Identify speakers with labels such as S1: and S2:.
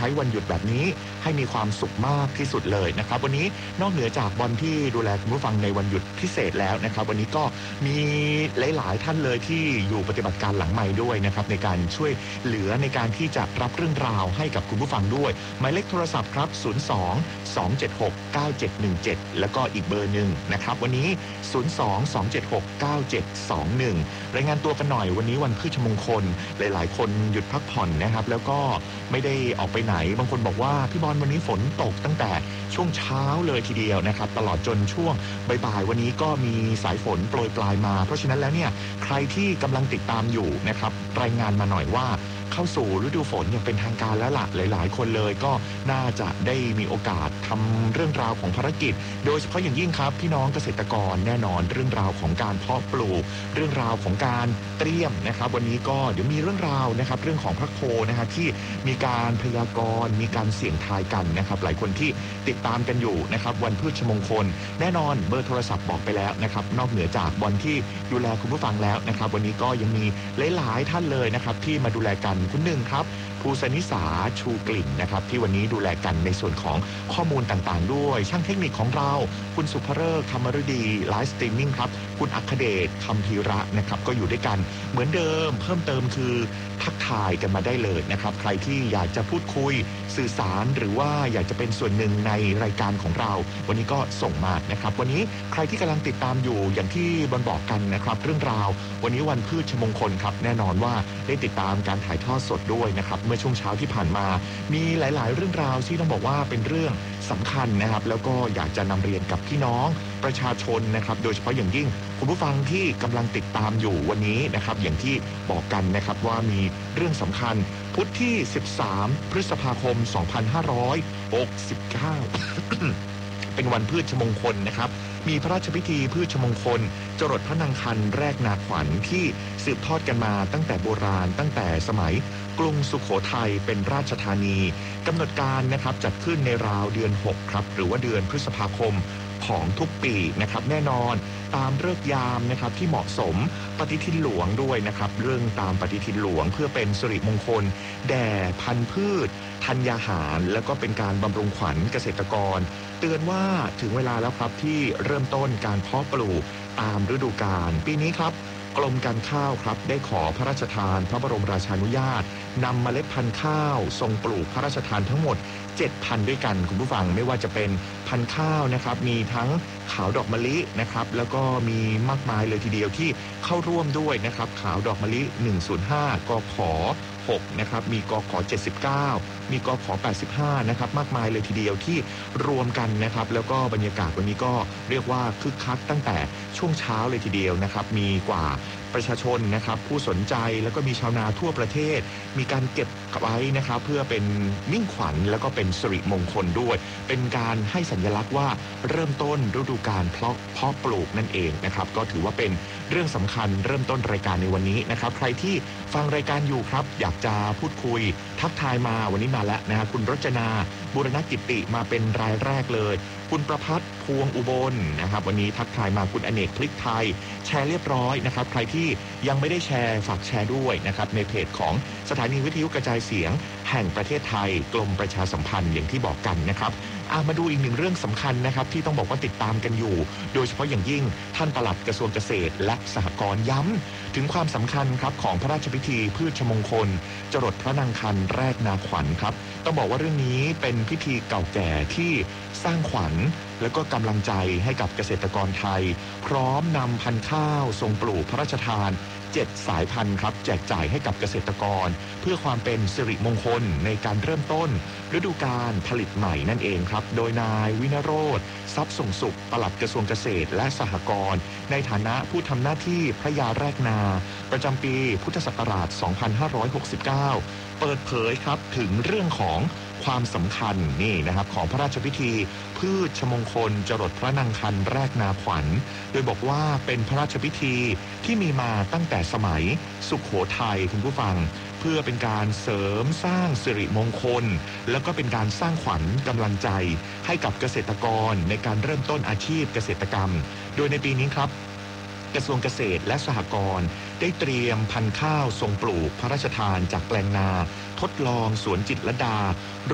S1: ช้วันหยุดแบบนี้ให้มีความสุขมากที่สุดเลยนะครับวันนี้นอกเหนือจากบอลที่ดูแลคุณผู้ฟังในวันหยุดพิเศษแล้วนะครับวันนี้ก็มีหลายๆท่านเลยที่อยู่ปฏิบัติการหลังไมค์ด้วยนะครับในการช่วยเหลือในการที่จะรับเรื่องราวให้กับคุณผู้ฟังด้วยหมายเลขโทรศัพท์ครับ02-276-9717แล้วก็อีกเบอร์หนึ่งนะครับวันนี้02-276-9721รายงานตัวกันหน่อยวันนี้วันพฤชมงคลหลายๆคนหยุดพักผ่อนนะครับแล้วก็ไม่ได้ออกไปไหนบางคนบอกว่าพี่บอลวันนี้ฝนตกตั้งแต่ช่วงเช้าเลยทีเดียวนะครับตลอดจนช่วงบ่ายๆวันนี้ก็มีสายฝนโปรยปลายมาเพราะฉะนั้นแล้วเนี่ยใครที่กำลังติดตามอยู่นะครับรายงานมาหน่อยว่าเข้าสู่ฤดูฝนอย่างเป็นทางการแล้วล่ะหลายๆคนเลยก็น่าจะได้มีโอกาสทำเรื่องราวของภารกิจโดยเฉพาะอย่างยิ่งครับพี่น้องเกษตรกรแน่นอนเรื่องราวของการเพาะปลูกเรื่องราวของการเตรียมนะครับวันนี้ก็เดี๋ยวมีเรื่องราวนะครับเรื่องของพระโคนะครับที่มีการพยากรณ์มีการเสี่ยงทายกันนะครับหลายคนที่ติดตามกันอยู่นะครับวันพฤชมงคลแน่นอนเบอร์โทรศัพท์บอกไปแล้วนะครับนอกเหนือจากบอลที่ดูแลคุณผู้ฟังแล้วนะครับวันนี้ก็ยังมีหลายๆท่านเลยนะครับที่มาดูแลกันคุณหนึ่งครับภูสนิสาชูกลิ่นนะครับที่วันนี้ดูแลกันในส่วนของข้อมูลต่างๆด้วยช่างเทคนิคของเราคุณสุภเริกธรรมฤดีไลฟ์สตรีมมิ่งครับคุณอัคเดชคำพีระนะครับก็อยู่ด้วยกันเหมือนเดิมเพิ่มเติมคือทักทายกันมาได้เลยนะครับใครที่อยากจะพูดคุยสื่อสารหรือว่าอยากจะเป็นส่วนหนึ่งในรายการของเราวันนี้ก็ส่งมานะครับวันนี้ใครที่กำลังติดตามอยู่อย่างที่บอลบอกกันนะครับเรื่องราววันนี้วันพฤชมงคลครับแน่นอนว่าได้ติดตามการถ่ายทอดสดด้วยนะครับเมื่อช่วงเช้าที่ผ่านมามีหลายๆเรื่องราวที่ต้องบอกว่าเป็นเรื่องสำคัญนะครับแล้วก็อยากจะนำเรียนกับพี่น้องประชาชนนะครับโดยเฉพาะอย่างยิ่งคุณผู้ฟังที่กำลังติดตามอยู่วันนี้นะครับอย่างที่บอกกันนะครับว่ามีเรื่องสำคัญพุธที่13พฤษภาคม2569 เป็นวันพฤชมงคลนะครับมีพระราชพิธีพฤชมงคลจรดพระนางคันแรกนาขวัญที่สืบทอดกันมาตั้งแต่โบราณตั้งแต่สมัยกรุงสุโขทัยเป็นราชธานีกำหนดการนะครับจัดขึ้นในราวเดือน6ครับหรือว่าเดือนพฤษภาคมของทุกปีนะครับแน่นอนตามฤกษ์ยามนะครับที่เหมาะสมปฏิทินหลวงด้วยนะครับเรื่องตามปฏิทินหลวงเพื่อเป็นสิริมงคลแด่พันธุ์พืชธัญญาหารแล้วก็เป็นการบำรุงขวัญเกษตรกรเตือนว่าถึงเวลาแล้วครับที่เริ่มต้นการเพาะปลูกตามฤดูกาลปีนี้ครับกรมการข้าวครับได้ขอพระราชทานพระบรมราชานุญาตนำเมล็ดพันธุ์ข้าวทรงปลูกพระราชทานทั้งหมด7,000ด้วยกันคุณผู้ฟังไม่ว่าจะเป็นพันธุ์ข้าวนะครับมีทั้งขาวดอกมะลินะครับแล้วก็มีมากมายเลยทีเดียวที่เข้าร่วมด้วยนะครับขาวดอกมะลิ105กข6นะครับมีกข79มีกข85นะครับมากมายเลยทีเดียวที่รวมกันนะครับแล้วก็บรรยากาศวันนี้ก็เรียกว่าคึกคักตั้งแต่ช่วงเช้าเลยทีเดียวนะครับมีกว่าประชาชนนะครับผู้สนใจแล้วก็มีชาวนาทั่วประเทศมีการเก็บไว้นะครับเพื่อเป็นมิ่งขวัญแล้วก็เป็นสิริมงคลด้วยเป็นการให้สัญลักษณ์ว่าเริ่มต้นฤดูกาลเพาะปลูกนั่นเองนะครับก็ถือว่าเป็นเรื่องสำคัญเริ่มต้นรายการในวันนี้นะครับใครที่ฟังรายการอยู่ครับอยากจะพูดคุยทักทายมาวันนี้มาแล้วนะคุณรจนาบุรณกิติมาเป็นรายแรกเลยคุณประภัสพวงอุบลนะครับวันนี้ทักทายมาคุณอเนกพลิกไทยแชร์เรียบร้อยนะครับใครที่ยังไม่ได้แชร์ฝากแชร์ด้วยนะครับในเพจของสถานีวิทยุกระจายเสียงแห่งประเทศไทยกรมประชาสัมพันธ์อย่างที่บอกกันนะครับมาดูอีกหนึ่งเรื่องสำคัญนะครับที่ต้องบอกว่าติดตามกันอยู่โดยเฉพาะอย่างยิ่งท่านปลัดกระทรวงเกษตรและสหกรณ์ย้ำถึงความสำคัญครับของพระราชพิธีพฤชมงคลจรดพระนางคันแรกนาขวัญครับต้องบอกว่าเรื่องนี้เป็นพิธีเก่าแก่ที่สร้างขวัญและก็กำลังใจให้กับเกษตรกรไทยพร้อมนำพันธุ์ข้าวทรงปลูกพระราชทาน7 สายพันธุ์ครับแจกจ่ายให้กับเกษตรกรเพื่อความเป็นสิริมงคลในการเริ่มต้นฤดูกาลผลิตใหม่นั่นเองครับโดยนายวินโรจน์ทรัพย์ส่งสุขปลัดกระทรวงเกษตรและสหกรณ์ในฐานะผู้ทำหน้าที่พระยาแรกนาประจำปีพุทธศักราช 2569 เปิดเผยครับถึงเรื่องของความสำคัญนี่นะครับของพระราชพิธีพืชมงคลจรดพระนางคันแรกนาขวัญโดยบอกว่าเป็นพระราชพิธีที่มีมาตั้งแต่สมัยสุโขทัยคุณผู้ฟังเพื่อเป็นการเสริมสร้างสิริมงคลแล้วก็เป็นการสร้างขวัญกำลังใจให้กับเกษตรกรในการเริ่มต้นอาชีพเกษตรกรรมโดยในปีนี้ครับกระทรวงเกษตรและสหกรณ์ได้เตรียมพันธุ์ข้าวทรงปลูกพระราชทานจากแปลงนาทดลองสวนจิตรลดา